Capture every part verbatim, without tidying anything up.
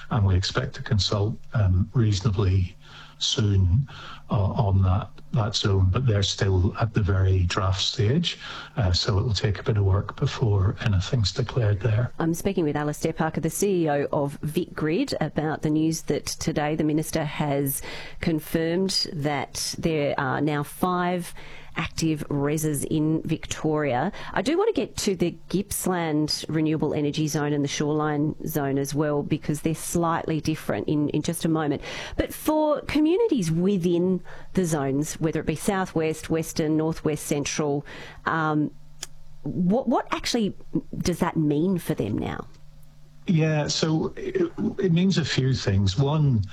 and we expect to consult um, reasonably soon uh, on that, that zone, but they're still at the very draft stage, uh, so it will take a bit of work before anything's declared there. I'm speaking with Alastair Parker, the C E O of VicGrid, about the news that today the Minister has confirmed that there are now five active reses in Victoria. I do want to get to the Gippsland Renewable Energy Zone and the Shoreline Zone as well, because they're slightly different in, in just a moment. But for communities within the zones, whether it be southwest, western, northwest, central, um, what, what actually does that mean for them now? Yeah, so it, it means a few things. One,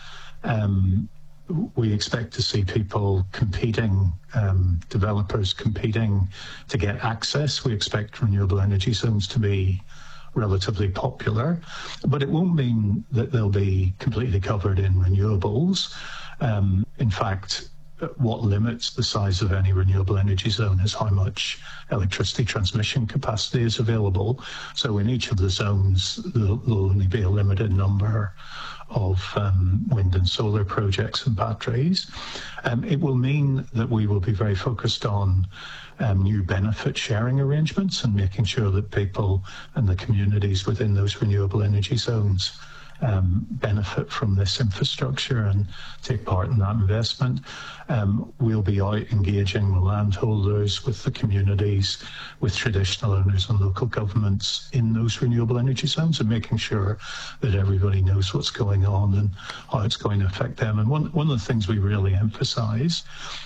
um, we expect to see people competing, um, developers competing to get access. We expect renewable energy zones to be relatively popular, but it won't mean that they'll be completely covered in renewables. Um, in fact, what limits the size of any renewable energy zone is how much electricity transmission capacity is available. So in each of the zones, there'll, there'll only be a limited number of um, wind and solar projects and batteries. Um, it will mean that we will be very focused on um, new benefit sharing arrangements and making sure that people and the communities within those renewable energy zones Um, benefit from this infrastructure and take part in that investment. Um, we'll be out engaging with landholders, with the communities, with traditional owners and local governments in those renewable energy zones, and making sure that everybody knows what's going on and how it's going to affect them. And one, one of the things we really emphasise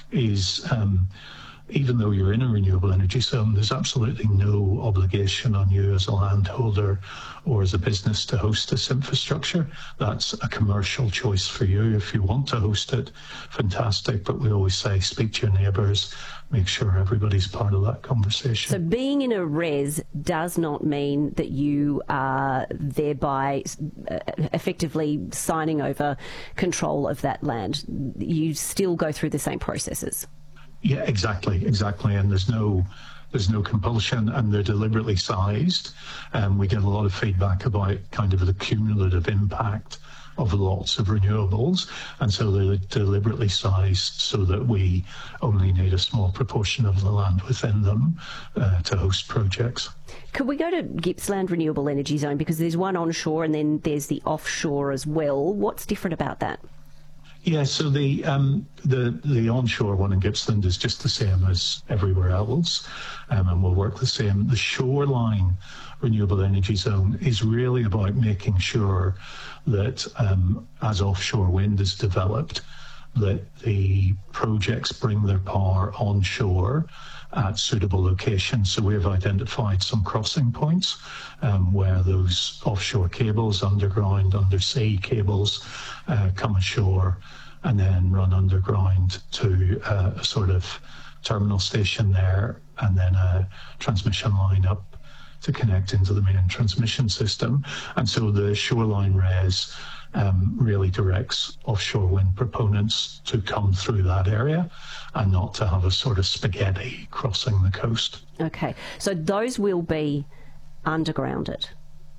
is um, even though you're in a renewable energy zone, there's absolutely no obligation on you as a landholder or as a business to host this infrastructure. That's a commercial choice for you. If you want to host it, fantastic. But we always say, speak to your neighbours, make sure everybody's part of that conversation. So being in a res does not mean that you are thereby effectively signing over control of that land. You still go through the same processes. Yeah, exactly, exactly. And there's no there's no compulsion, and they're deliberately sized. Um, we get a lot of feedback about kind of the cumulative impact of lots of renewables, and so they're deliberately sized so that we only need a small proportion of the land within them uh, to host projects. Could we go to Gippsland Renewable Energy Zone, because there's one onshore and then there's the offshore as well. What's different about that? Yeah, so the um, the the onshore one in Gippsland is just the same as everywhere else, um, and will work the same. The shoreline renewable energy zone is really about making sure that um, as offshore wind is developed, that the projects bring their power onshore at suitable locations. So we have identified some crossing points um, where those offshore cables, underground, undersea cables, uh, come ashore and then run underground to uh, a sort of terminal station there, and then a transmission line up to connect into the main transmission system. And so the shoreline res um, really directs offshore wind proponents to come through that area and not to have a sort of spaghetti crossing the coast. Okay, so those will be undergrounded?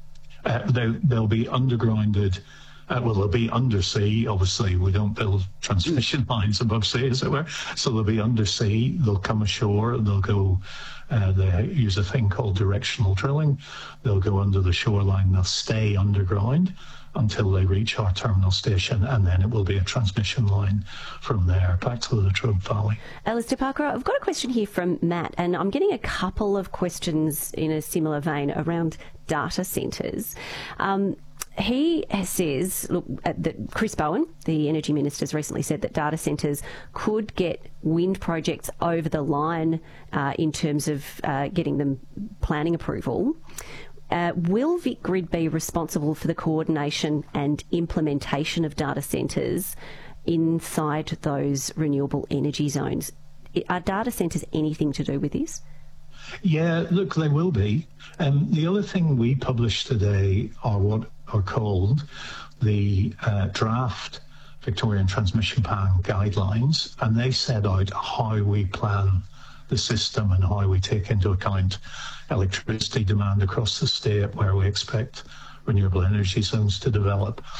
Uh, they, they'll be undergrounded. Uh, well, they'll be undersea. Obviously, we don't build transmission lines above sea, as it were. So they'll be undersea. They'll come ashore. They'll go. Uh, they use a thing called directional drilling. They'll go under the shoreline. They'll stay underground until they reach our terminal station, and then it will be a transmission line from there back to the Latrobe Valley. Alastair Parker, I've got a question here from Matt, and I'm getting a couple of questions in a similar vein around data centres. Um, He says, look, that Chris Bowen, the Energy Minister, has recently said that data centres could get wind projects over the line uh, in terms of uh, getting them planning approval. Uh, will VicGrid be responsible for the coordination and implementation of data centres inside those renewable energy zones? Are data centres anything to do with this? Yeah, look, they will be. Um, the other thing we published today are what are called the uh, draft Victorian Transmission Plan guidelines, and they set out how we plan the system and how we take into account electricity demand across the state, where we expect renewable energy zones to develop.